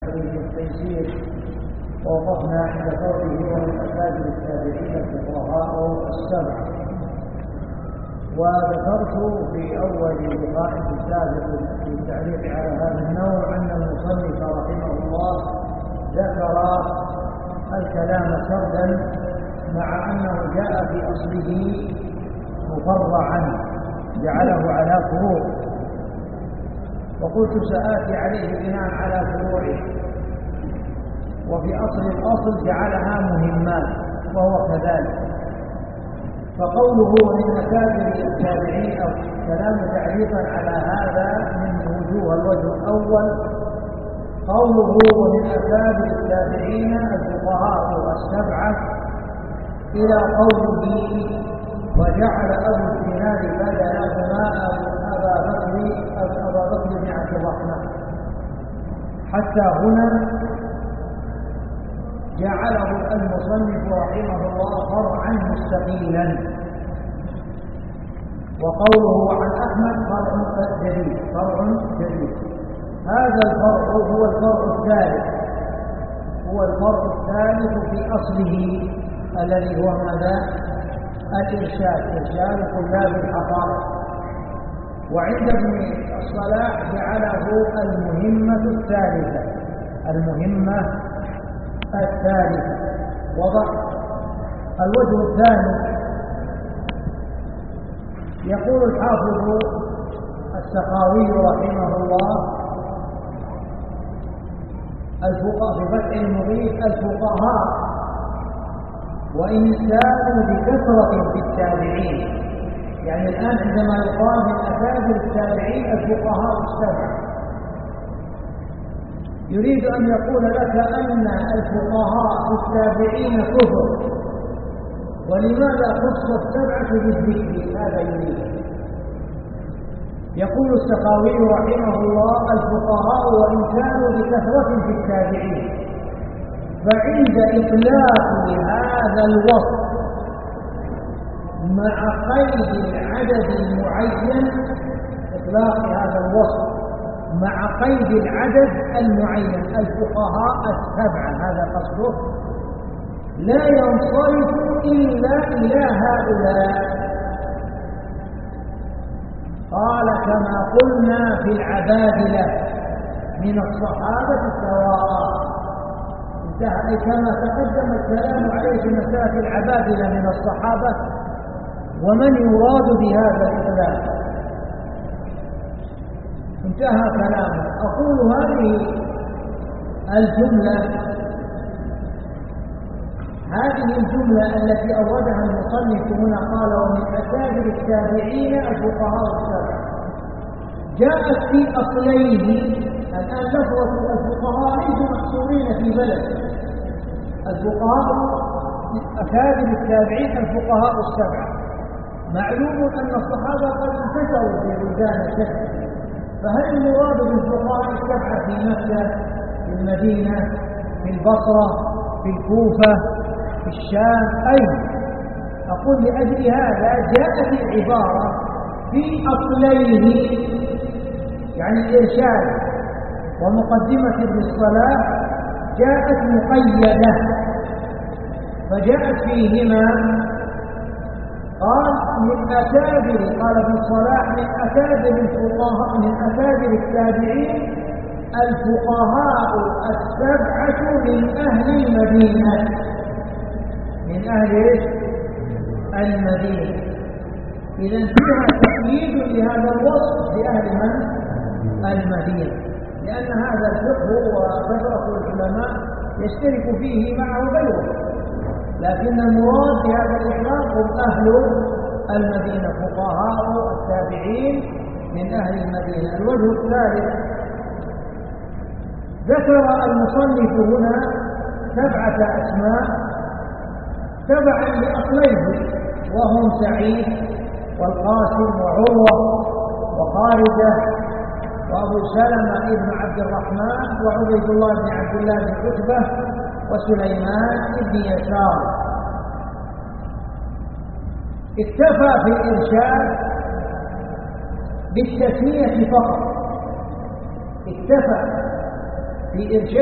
التيسير ووقفنا عند قوله ومن أكابر التابعين الفقهاء السبعة. وذكرت في أول لقاء سابق في التعليق على هذا النوع أن المصنف رحمه الله ذكر الكلام سردا مع أنه جاء في أصله مفرعا جعله على فروع، وقلت سآتي عليه بناء على فروعه، وفي أصل الأصل جعلها مهمات وهو كذلك. فقوله من أكابر التابعين أو كلام تعليقا على هذا من وجوه. الوجه الأول قوله ومن أكابر التابعين الفقهاء السبعة إلى قوله وجعل أبو الزناد بدلهما أبا بكر بن عبد الرحمن، حتى هنا جعله المصنف رحمه الله فرعا مستقيلا. وقوله عن أحمد فرع جديد. هذا الفرع هو الفرع الثالث في أصله الذي هو ماذا؟ إرشاد طلاب الحقائق. وعند ابن الصلاح جعله المهمة الثالثة. وضع الوجه الثاني. يقول الحافظ السخاوي رحمه الله في فتح المغيث الفقهاء وإن كانوا بكثرة في التابعين. يعني الآن عندما يقال من أكابر التابعين الفقهاء السبعة، يريد أن يقول لك أن الفقهاء التابعين كثر، ولماذا خص السبعة بالذكر؟ هذا يريد. يقول السخاوي رحمه الله الفقهاء وإن كانوا بكثرة في التابعين، فعند إطلاق هذا الوصف مع قيد العدد المعين، إطلاق هذا الوصف مع قيد العدد المعين الفقهاء السبعة، هذا قصده، لا ينصرف إلا إلى هؤلاء. قال كما قلنا في العبادلة من الصحابة سواء. انتهى كما تقدم الكلام عليه في مسألة العبادلة من الصحابة ومن يراد بهذا الإطلاق. انتهى كلامه. أقول هذه الجملة التي أوردها المصنف هنا قال ومن أكابر التابعين الفقهاء السبعة جاءت في أصليه. الآن لفظة الفقهاء ليسوا محصورين في بلد. الفقهاء أكابر التابعين الفقهاء السبعة، معلوم أن الصحابة قد انتشروا في بلدان الشتى، فهل المراد بالفقهاء السبعة في مكة، في المدينة، في البصرة، في الكوفة، في الشام؟ أين؟ أقول لأجل هذا جاءت العبارة في أصليه، يعني الإرشاد ومقدمة ابن الصلاح جاءت مقيدة، فجاءت فيهما. قال من أكابر، قال ابن الصلاح من أكابر الفقهاء من أكابر التابعين الفقهاء السبعة من أهل المدينة. من أهل المدينة. إذن فيها تقييد لهذا الوصف لأهل من؟ المدينة، لأن هذا الفقه وكثرة العلماء يشترك فيه معه غيره، لكن المراد بهذا الإطلاق هم أهل المدينة، فقهاء التابعين من أهل المدينة. الوجه الثالث ذكر المصنف هنا 7 أسماء تبعا لأصليه، وهم سعيد والقاسم وعروة وخارجة وأبو سلمة ابن عبد الرحمن وعبيد الله بن عبد الله بن عتبة وسليمان بن يسار. اكتفى في الإرشاد بالتسمية فقط، اكتفى في إرشاد